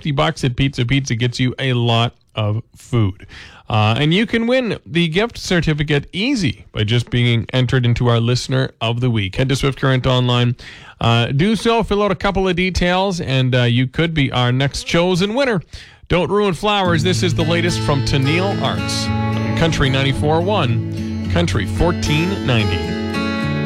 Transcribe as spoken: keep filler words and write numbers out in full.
fifty bucks at Pizza Pizza gets you a lot of food. Uh, and you can win the gift certificate easy by just being entered into our Listener of the Week. Head to Swift Current Online. Uh, do so, fill out a couple of details, and uh, you could be our next chosen winner. Don't ruin flowers. This is the latest from Tennille Arts. Country ninety-four point one, Country fourteen ninety.